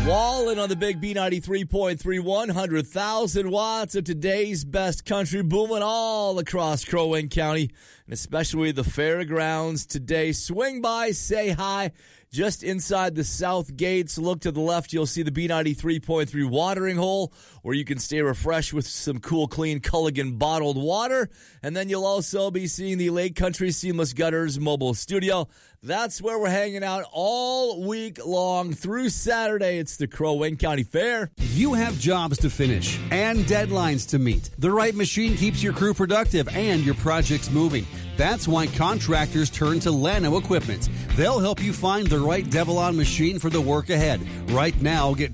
Wallin on the big B93.3, 100,000 watts of today's best country booming all across Crow Wing County, and especially the fairgrounds today. Swing by, say hi. Just inside the south gates, look to the left, you'll see the B93.3 watering hole, where you can stay refreshed with some cool, clean Culligan bottled water. And then you'll also be seeing the Lake Country Seamless Gutters mobile studio. That's where we're hanging out all week long through Saturday. It's the Crow Wing County Fair. You have jobs to finish and deadlines to meet. The right machine keeps your crew productive and your projects moving. That's why contractors turn to Llano Equipment. They'll help you find the right Devilon machine for the work ahead. Right now, get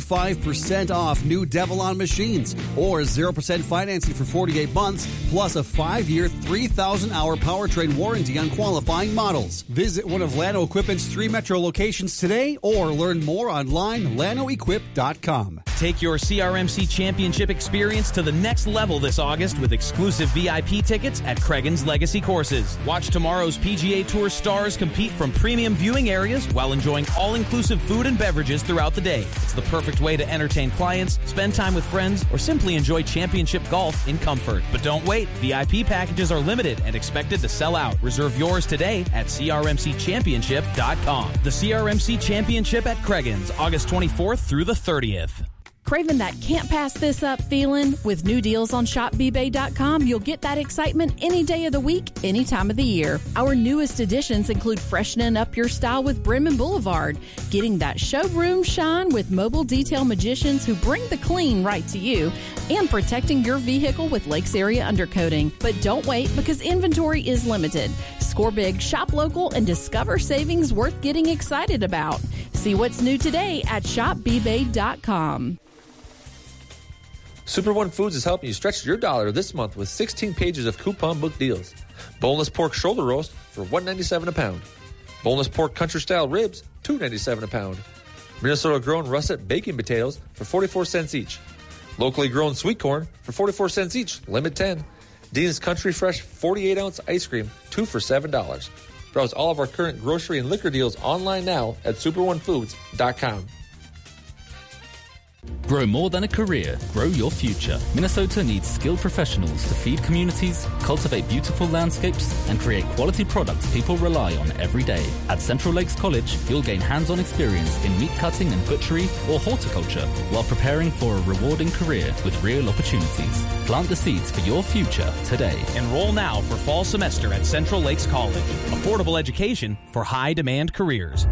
25% off new Devilon machines or 0% financing for 48 months, plus a 5-year, 3,000-hour powertrain warranty on qualifying models. Visit one of Llano Equipment's 3 metro locations today or learn more online, llanoequip.com. Take your CRMC Championship experience to the next level this August with exclusive VIP tickets at Cregan's Legacy Courses. Watch tomorrow's PGA Tour stars compete from premium viewing areas while enjoying all-inclusive food and beverages throughout the day. It's the perfect way to entertain clients, spend time with friends, or simply enjoy championship golf in comfort. But don't wait. VIP packages are limited and expected to sell out. Reserve yours today at crmcchampionship.com. The CRMC Championship at Cregan's, August 24th through the 30th. Craving that can't pass this up feeling? With new deals on shopbbay.com, you'll get that excitement any day of the week, any time of the year. Our newest additions include freshening up your style with Bremen Boulevard, getting that showroom shine with mobile detail magicians who bring the clean right to you, and protecting your vehicle with Lakes Area undercoating. But don't wait, because inventory is limited. Score big, shop local, and discover savings worth getting excited about. See what's new today at shopbbay.com. Super One Foods is helping you stretch your dollar this month with 16 pages of coupon book deals. Boneless pork shoulder roast for $1.97 a pound. Boneless pork country-style ribs, $2.97 a pound. Minnesota-grown russet baking potatoes for 44 cents each. Locally grown sweet corn for 44 cents each, limit 10. Dean's Country Fresh 48-ounce ice cream, 2 for $7. Browse all of our current grocery and liquor deals online now at superonefoods.com. Grow more than a career, grow your future. Minnesota needs skilled professionals to feed communities, cultivate beautiful landscapes, and create quality products people rely on every day. At Central Lakes College, you'll gain hands-on experience in meat cutting and butchery or horticulture while preparing for a rewarding career with real opportunities. Plant the seeds for your future today. Enroll now for fall semester at Central Lakes College. Affordable education for high-demand careers.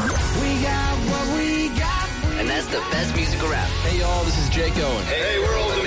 And that's the best music around. Hey y'all, this is Jake Owen. Hey, we're Old